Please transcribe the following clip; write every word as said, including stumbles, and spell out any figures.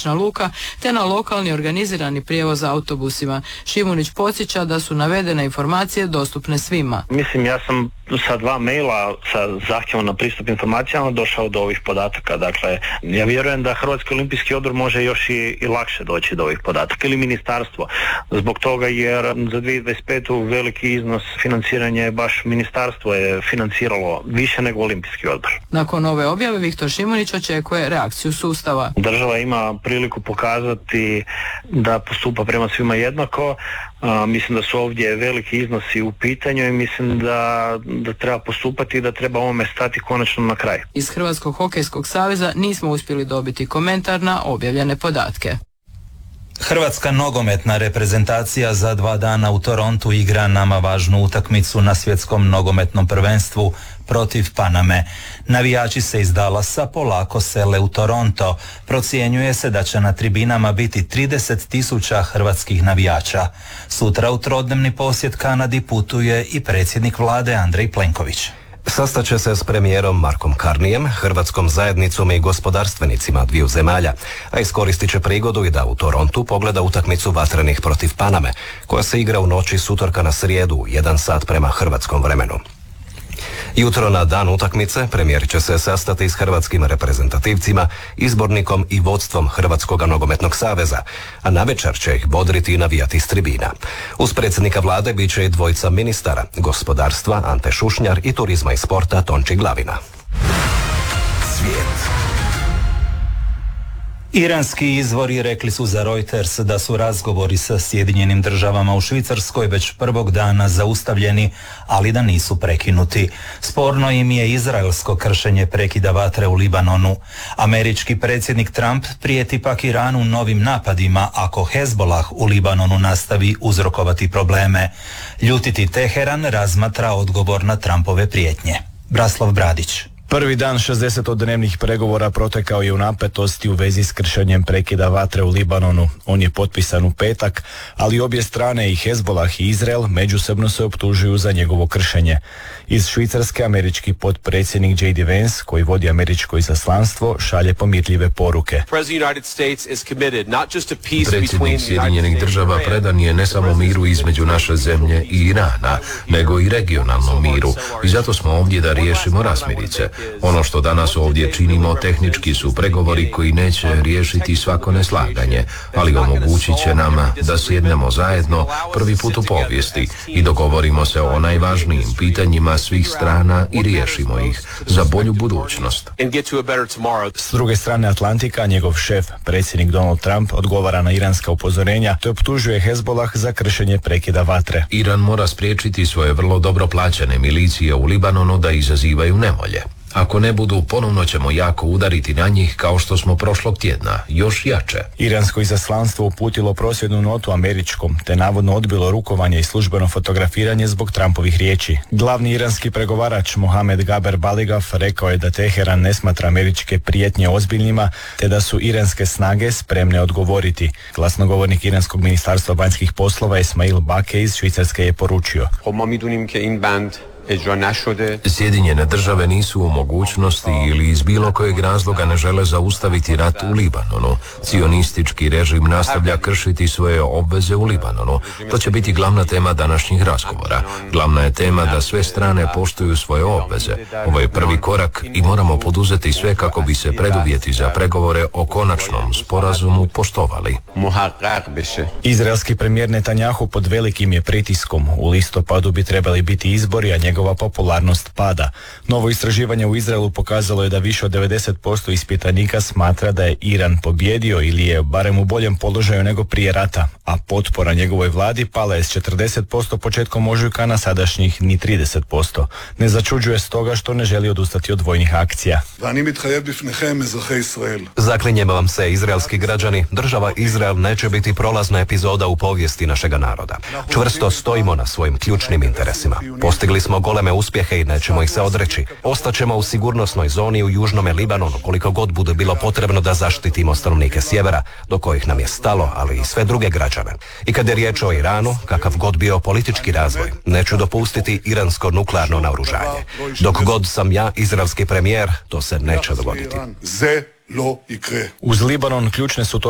zračna luka te na lokalni organizirani prijevoz autobusima. Šimunić podsjeća da su navedene informacije dostupne svima. Mislim, ja sam sa dva maila sa zahtjevom na pristup informacijama došao do ovih podataka. Dakle, ja vjerujem da Hrvatski olimpijski odbor može još i, i lakše doći do ovih podataka ili ministarstvo. Zbog toga jer za dvije tisuće dvadeset petu veliki iznos financiranja je baš ministarstvo je financiralo više nego olimpijski odbor. Nakon ove objave Viktor Šimunić očekuje reakciju sustava. Država ima priliku pokazati da postupa prema svima jednako. A, mislim da su ovdje veliki iznosi u pitanju i mislim da, da treba postupati i da treba ovome stati konačno na kraj. Iz Hrvatskog hokejskog saveza nismo uspjeli dobiti komentar na objavljene podatke. Hrvatska nogometna reprezentacija za dva dana u Torontu igra nama važnu utakmicu na svjetskom nogometnom prvenstvu protiv Paname. Navijači se iz Dallasa polako sele u Toronto. Procjenjuje se da će na tribinama biti trideset tisuća hrvatskih navijača. Sutra u trodnevni posjet Kanadi putuje i predsjednik vlade Andrej Plenković. Sastaće se s premijerom Markom Carneyem, hrvatskom zajednicom i gospodarstvenicima dviju zemalja, a iskoristit će prigodu i da u Torontu pogleda utakmicu vatrenih protiv Paname, koja se igra u noći s utorka na srijedu u jedan sat prema hrvatskom vremenu. Jutro na dan utakmice premijer će se sastati s hrvatskim reprezentativcima, izbornikom i vodstvom Hrvatskog nogometnog saveza, a navečer će ih bodriti i navijati s tribina. Uz predsjednika vlade bit će i dvojica ministara, gospodarstva Ante Šušnjar i turizma i sporta Tonči Glavina. Svijet. Iranski izvori rekli su za Reuters da su razgovori sa Sjedinjenim državama u Švicarskoj već prvog dana zaustavljeni, ali da nisu prekinuti. Sporno im je izraelsko kršenje prekida vatre u Libanonu. Američki predsjednik Trump prijeti pak Iranu novim napadima ako Hezbollah u Libanonu nastavi uzrokovati probleme. Ljutiti Teheran razmatra odgovor na Trumpove prijetnje. Braslav Bradić. Prvi dan šezdesetodnevnih pregovora protekao je u napetosti u vezi s kršenjem prekida vatre u Libanonu. On je potpisan u petak, ali obje strane i Hezbollah i Izrael međusobno se optužuju za njegovo kršenje. Iz Švicarske američki potpredsjednik J D Vance, koji vodi američko izaslanstvo, šalje pomirljive poruke. Predsjednik Sjedinjenih država predan je ne samo miru između naše zemlje i Irana, nego i regionalnom miru. I zato smo ovdje da riješimo razmirice. Ono što danas ovdje činimo tehnički su pregovori koji neće riješiti svako neslaganje, ali omogućit će nama da sjednemo zajedno prvi put u povijesti i dogovorimo se o najvažnijim pitanjima svih strana i riješimo ih za bolju budućnost. S druge strane Atlantika, njegov šef, predsjednik Donald Trump, odgovara na iranska upozorenja te optužuje Hezbollah za kršenje prekida vatre. Iran mora spriječiti svoje vrlo dobro plaćene milicije u Libanonu da izazivaju nevolje. Ako ne budu, ponovno ćemo jako udariti na njih kao što smo prošlog tjedna, još jače. Iransko izaslanstvo uputilo prosvjednu notu američkom, te navodno odbilo rukovanje i službeno fotografiranje zbog Trumpovih riječi. Glavni iranski pregovarač Mohamed Gaber Baligaf rekao je da Teheran ne smatra američke prijetnje ozbiljnima, te da su iranske snage spremne odgovoriti. Glasnogovornik iranskog ministarstva vanjskih poslova Esmail Bake iz Švicarske je poručio: Sjedinjene države nisu u mogućnosti ili iz bilo kojeg razloga ne žele zaustaviti rat u Libanonu. Cionistički režim nastavlja kršiti svoje obveze u Libanonu. To će biti glavna tema današnjih razgovora. Glavna je tema da sve strane poštuju svoje obveze. Ovo je prvi korak i moramo poduzeti sve kako bi se preduvjeti za pregovore o konačnom sporazumu poštovali. Izraelski premijer Netanjahu pod velikim je pritiskom. U listopadu bi trebali biti izbori, a njegova popularnost pada. Novo istraživanje u Izraelu pokazalo je da više od devedeset posto ispitanika smatra da je Iran pobjedio ili je barem u boljem položaju nego prije rata, a potpora njegovoj vladi pala je s četrdeset posto početkom ožujka na sadašnjih ni trideset posto. Ne začuđuje stoga što ne želi odustati od vojnih akcija. Zaklinjem vam se, izraelski građani, država Izrael neće biti prolazna epizoda u povijesti našega naroda. Čvrsto stojimo na svojim ključnim interesima. Postigli smo goleme uspjehe i nećemo ih se odreći. Ostaćemo u sigurnosnoj zoni u južnome Libanonu koliko god bude bilo potrebno da zaštitimo stanovnike sjevera, do kojih nam je stalo, ali i sve druge građane. I kad je riječ o Iranu, kakav god bio politički razvoj, neću dopustiti iransko nuklearno naoružanje. Dok god sam ja izraelski premijer, to se neće dogoditi. Uz Libanon ključne su